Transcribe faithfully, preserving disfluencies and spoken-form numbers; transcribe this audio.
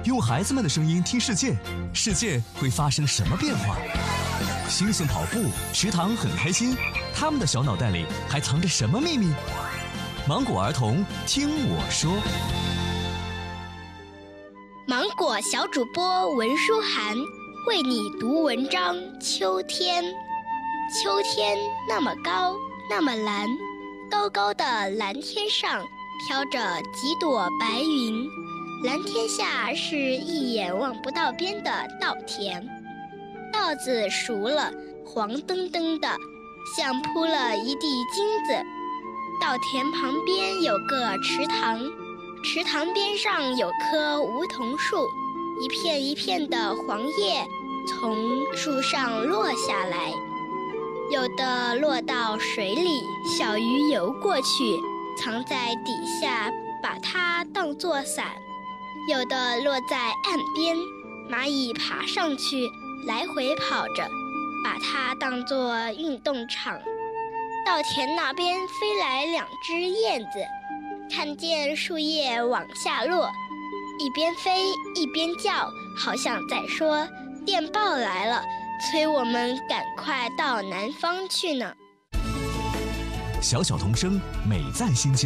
用孩子们的声音听世界，世界会发生什么变化？星星跑步，池塘很开心，他们的小脑袋里还藏着什么秘密？芒果儿童听我说。 芒果小主播文书涵为你读文章。秋天，秋天那么高，那么蓝，高高的蓝天上飘着几朵白云，蓝天下是一眼望不到边的稻田，稻子熟了，黄澄澄的，像铺了一地金子。稻田旁边有个池塘，池塘边上有棵梧桐树，一片一片的黄叶从树上落下来，有的落到水里，小鱼游过去，藏在底下，把它当作伞；有的落在岸边，蚂蚁爬上去，来回跑着，把它当作运动场。稻田那边飞来两只燕子，看见树叶往下落，一边飞一边叫，好像在说电报来了，催我们赶快到南方去呢。 小小童声，美在心间。